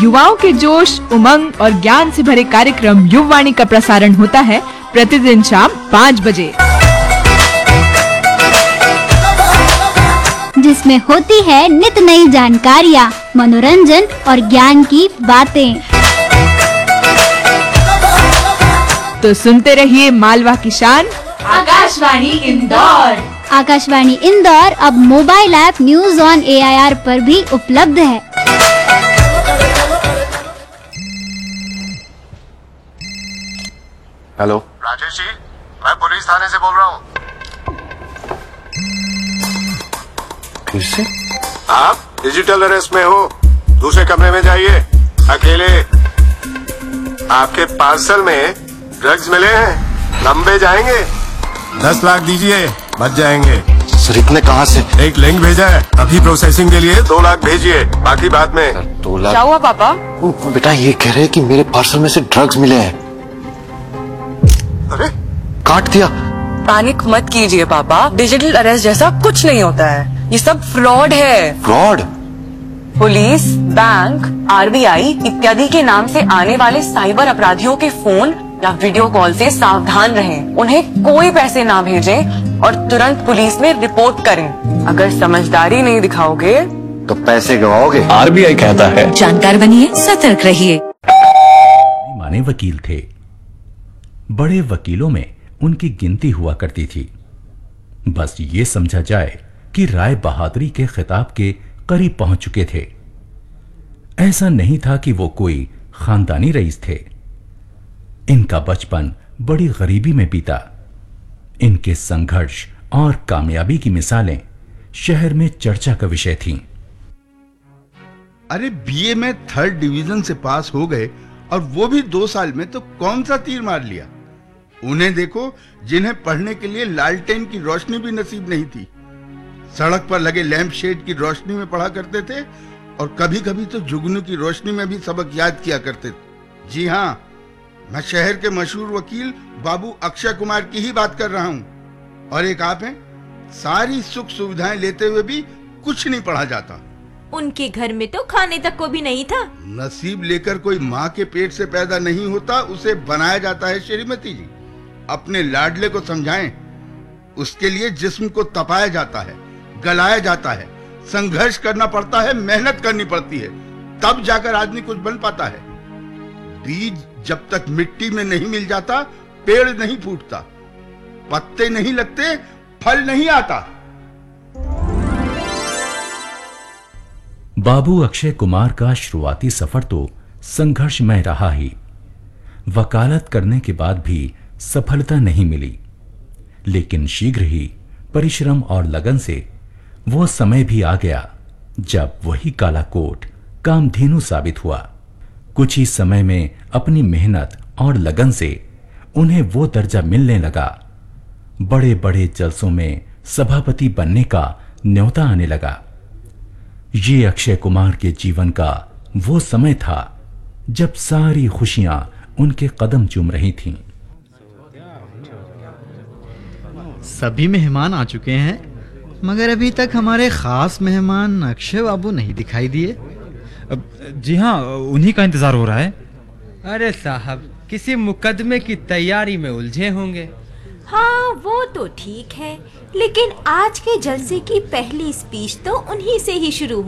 युवाओं के जोश, उमंग और ज्ञान से भरे कार्यक्रम युववाणी का प्रसारण होता है प्रतिदिन शाम 5 बजे, जिसमें होती है नित नई जानकारियाँ, मनोरंजन और ज्ञान की बातें। तो सुनते रहिए मालवा की शान आकाशवाणी इंदौर। आकाशवाणी इंदौर अब mobile app news on AIR पर भी उपलब्ध है। हेलो राजेश जी, मैं पुलिस थाने से बोल रहा हूँ। फिर से? आप डिजिटल अरेस्ट में हो, दूसरे कमरे में जाइए, अकेले। आपके पार्सल में ड्रग्स मिले हैं, लंबे जाएंगे। 10 लाख दीजिए, बच जाएंगे। सर इतने कहाँ से? एक लिंक भेजा है, अभी प्रोसेसिंग के लिए 2 लाख भेजिए, बाकी बाद में। 2 लाख? क्या हुआ पापा? बेटा ये कह रहे हैं कि मेरे पार्सल में से ड्रग्स मिले हैं। अरे काट दिया। पैनिक मत कीजिए पापा, डिजिटल अरेस्ट जैसा कुछ नहीं होता है, ये सब फ्रॉड है। फ्रॉड? पुलिस, बैंक, RBI इत्यादि के नाम से आने वाले साइबर अपराधियों के फोन या वीडियो कॉल से सावधान रहें। उन्हें कोई पैसे ना भेजें और तुरंत पुलिस में रिपोर्ट करें। अगर समझदारी नहीं दिखाओगे तो पैसे गवाओगे। RBI कहता है जानकार बनिए, सतर्क रहिए। माने वकील थे। बड़े वकीलों में उनकी गिनती हुआ करती थी। बस ये समझा जाए कि राय बहादुरी के खिताब के करीब पहुंच चुके थे। ऐसा नहीं था कि वो कोई खानदानी रईस थे। इनका बचपन बड़ी गरीबी में बीता। इनके संघर्ष और कामयाबी की मिसालें शहर में चर्चा का विषय थीं। अरे BA में 3rd डिवीजन से पास हो गए और वो भी 2 साल में, तो कौन सा तीर मार लिया। उन्हें देखो जिन्हें पढ़ने के लिए लालटेन की रोशनी भी नसीब नहीं थी, सड़क पर लगे लैंप शेड की रोशनी में पढ़ा करते थे और कभी कभी तो जुगनू की रोशनी में भी सबक याद किया करते थे। जी हाँ, मैं शहर के मशहूर वकील बाबू अक्षय कुमार की ही बात कर रहा हूँ। और एक आप हैं, सारी सुख सुविधाएं लेते हुए भी कुछ नहीं पढ़ा जाता। उनके घर में तो खाने तक को भी नहीं था। नसीब लेकर कोई माँ के पेट से पैदा नहीं होता, उसे बनाया जाता है। श्रीमती जी, अपने लाडले को समझाएं। उसके लिए जिस्म को तपाया जाता है, गलाया जाता है, संघर्ष करना पड़ता है, मेहनत करनी पड़ती है, तब जाकर आदमी कुछ बन पाता है। बीज जब तक मिट्टी में नहीं मिल जाता, पेड़ नहीं फूटता, पत्ते नहीं लगते, फल नहीं आता। बाबू अक्षय कुमार का शुरुआती सफर तो संघर्षमय रहा ही। वकालत करने के बाद भी सफलता नहीं मिली, लेकिन शीघ्र ही परिश्रम और लगन से वो समय भी आ गया जब वही काला कोट कामधेनु साबित हुआ। कुछ ही समय में अपनी मेहनत और लगन से उन्हें वो दर्जा मिलने लगा। बड़े बड़े जलसों में सभापति बनने का न्योता आने लगा। ये अक्षय कुमार के जीवन का वो समय था जब सारी खुशियां उनके कदम चूम रही थीं। सभी मेहमान आ चुके हैं, मगर अभी तक हमारे खास मेहमान अक्षय बाबू नहीं दिखाई दिए। जी हाँ, उन्हीं का इंतजार हो रहा है। अरे साहब, किसी मुकदमे की तैयारी में उलझे होंगे। हाँ वो तो ठीक है, लेकिन आज के जलसे की पहली स्पीच तो उन्हीं से ही शुरू